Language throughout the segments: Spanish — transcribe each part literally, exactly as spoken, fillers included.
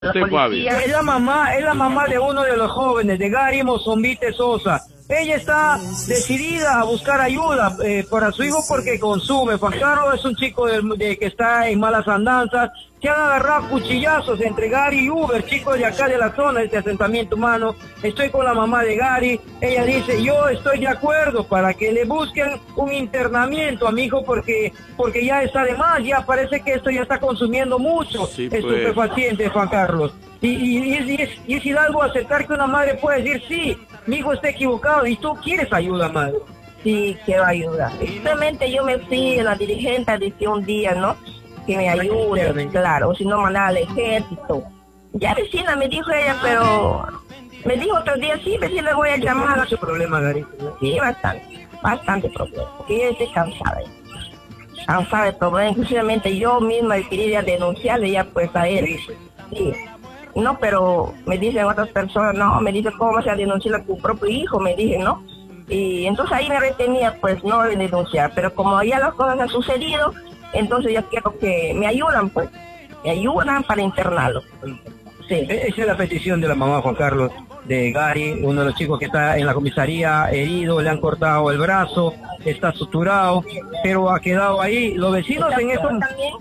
La policía. Es la mamá, es la mamá de uno de los jóvenes, de Gary Mozombite Sosa. Ella está decidida a buscar ayuda eh, para su hijo porque consume. Juan Carlos es un chico de, de, que está en malas andanzas. Se han agarrado cuchillazos entre Gary y Uber, chicos de acá de la zona, de este asentamiento humano. Estoy con la mamá de Gary. Ella dice, yo estoy de acuerdo para que le busquen un internamiento a mi hijo porque porque ya está de más. Ya parece que esto ya está consumiendo mucho sí, pues. estupefaciente, Juan Carlos. Y, y, y, es, y, es, y es hidalgo aceptar que una madre puede decir, sí, mi hijo está equivocado y tú quieres ayuda, madre. Sí, quiero ayuda. Simplemente yo me fui a la dirigente, decía un día, ¿no? Que me ayude, claro, o si no mandar al ejército. Ya vecina me dijo ella, pero me dijo otro día, sí, vecina, voy a llamar. ¿Mucho problema, Gary? Sí, bastante, bastante problema, porque yo estoy cansada. Cansada de problemas, inclusive yo misma quería denunciarle ya pues a él. Sí. No, pero me dicen otras personas, no, me dicen, ¿cómo vas a denunciar a tu propio hijo? Me dicen, ¿no? Y entonces ahí me retenía, pues, no de denunciar, pero como ya las cosas han sucedido, entonces yo quiero que me ayudan, pues, me ayudan para internarlo. Sí. Esa es la petición de la mamá, Juan Carlos, de Gary, uno de los chicos que está en la comisaría herido, le han cortado el brazo, está suturado, pero ha quedado ahí. Los vecinos en esto...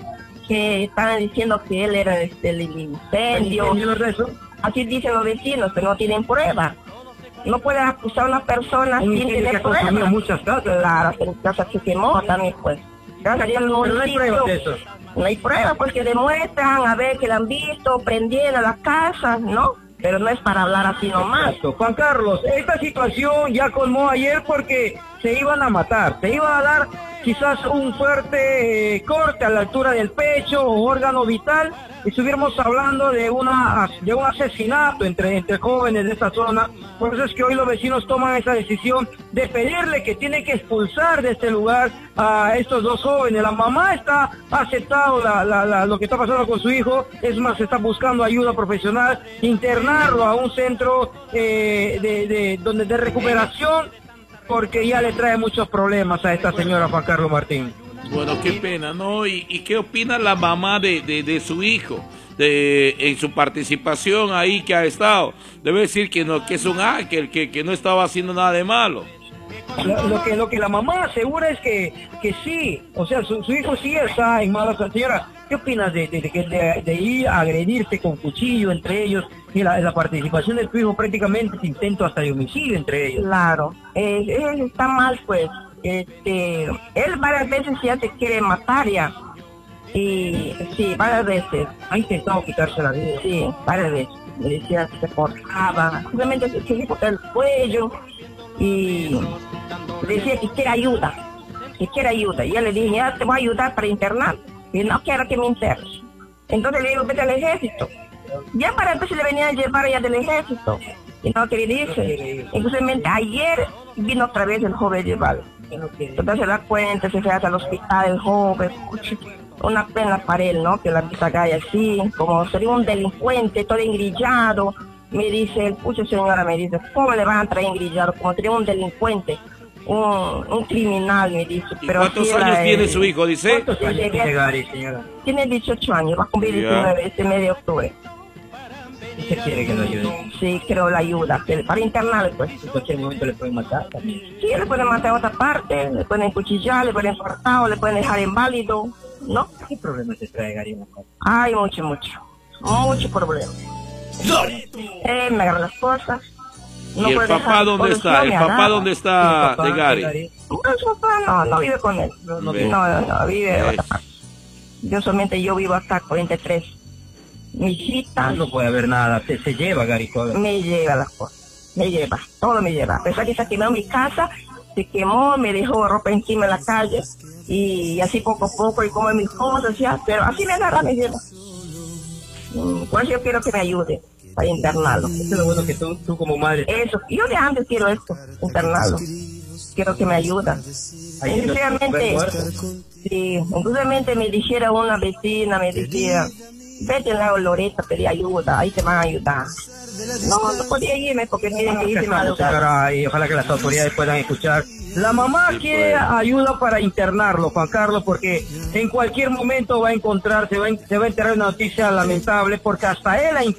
que estaban diciendo que él era este, el incendio. Así dicen los vecinos, pero no tienen prueba. No pueden acusar a una persona sin tener prueba. Muchas casas. Claro, pero casas se quemó también, pues. Casa pero no hay pruebas de eso. No hay pruebas, pues que demuestran a ver que la han visto, prendieron las casas, ¿no? Pero no es para hablar así nomás. Exacto. Juan Carlos, esta situación ya colmó ayer porque se iban a matar, se iban a dar quizás un fuerte eh, corte a la altura del pecho o órgano vital, y estuviéramos hablando de una de un asesinato entre, entre jóvenes de esta zona. Por eso es que hoy los vecinos toman esa decisión de pedirle que tiene que expulsar de este lugar a estos dos jóvenes. La mamá está aceptado la, la, la, lo que está pasando con su hijo, es más, está buscando ayuda profesional, internarlo a un centro eh, de, de, donde de recuperación, porque ya le trae muchos problemas a esta señora, Juan Carlos Martín. Bueno, qué pena, ¿no? ¿Y, y qué opina la mamá de, de, de su hijo? De, en su participación ahí que ha estado. Debe decir que no, que es un ángel, que, que no estaba haciendo nada de malo. Lo, lo que lo que la mamá asegura es que, que sí, o sea, su, su hijo sí está en malas. Señora, ¿qué opinas de, de, de, de, de ir a agredirse con cuchillo entre ellos? Y la, la participación de tu hijo prácticamente es intento hasta de homicidio entre ellos. Claro, eh, él está mal, pues. Este, él varias veces ya se quiere matar ya. Y sí, varias veces. Ha intentado quitarse la vida. Sí, varias veces. Me decía que se cortaba, simplemente se quería cortar el cuello. Y decía que quiere ayuda, que quiere ayuda. Y yo le dije, ya te voy a ayudar para internar. Y no quiero que me internes. Entonces le digo, vete al ejército. Ya para empezar le venían a llevar ya del ejército. Y no quería irse. Incluso ayer vino otra vez el joven llevado. Entonces se da cuenta, se fue hasta el hospital el joven. Una pena para él, ¿no? Que la vista cae así, como sería un delincuente, todo engrillado. Me dice, el pucho señora, me dice, ¿cómo le van a traer engrillado? Como sería un delincuente, un, un criminal, me dice. ¿Y pero cuántos años el, tiene su hijo, dice? ¿Cuántos años tiene Gary, señora? Tiene dieciocho años, va a cumplir diecinueve este mes de octubre. ¿Usted quiere que lo ayude? Sí, creo la ayuda, que para internarlo, pues. En cualquier momento le pueden matar también. Sí, le pueden matar a otra parte, le pueden cuchillar, le pueden cortar, le pueden dejar inválido, ¿no? ¿Qué problemas se trae Gary? Ay, mucho, mucho, mucho problema. Eh, me agarra las cosas. No. ¿Y el papá dónde está? ¿El papá dónde está de Gary? No, el papá no, no vive con él. No, no, no, no vive en otra parte. Yo solamente yo vivo acá, cuarenta y tres. Mi hijita. No puede haber nada, se, se lleva Gary todo. Me lleva las cosas, me lleva, todo me lleva. A pesar que se quemó mi casa, se quemó, me dejó ropa encima en la calle. Y así poco a poco, y come mis cosas ya, pero así me agarra, me lleva. Por eso yo quiero que me ayude para internarlo. Eso es lo bueno que tú, tú como madre. Eso, yo de antes quiero esto, internarlo. Quiero que me ayuden. Sinceramente, sí, inclusive me dijera una vecina, me decía, vete al lado Loreto, pedí ayuda, ahí te van a ayudar. No, no podía irme porque miren que hice mal. Y ojalá que las autoridades puedan escuchar La mamá Sí, quiere pues. ayuda para internarlo, Juan Carlos, porque en cualquier momento va a encontrarse, va a, se va a enterar de una noticia lamentable, porque hasta él ha